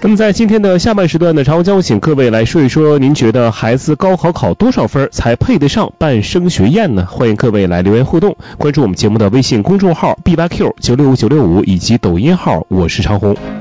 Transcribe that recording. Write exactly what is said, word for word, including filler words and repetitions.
那么在今天的下半时段呢，常将请各位来说一说，您觉得孩子高考考多少分才配得上办升学宴呢？欢迎各位来留言互动，关注我们节目的微信公众号 B Y Q 九六五九六五以及抖音号我是长红。